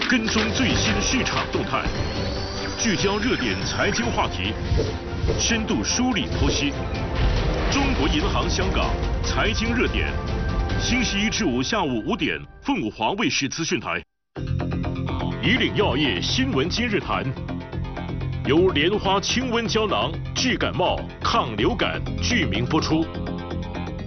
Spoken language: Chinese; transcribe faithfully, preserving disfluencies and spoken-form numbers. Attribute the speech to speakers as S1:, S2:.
S1: 跟踪最新市场动态，聚焦热点财经话题，深度梳理剖析。中国银行香港财经热点，星期一至五下午五点，凤凰卫视资讯台。以岭药业新闻今日谈，由莲花清瘟胶囊治感冒、抗流感剧名播出。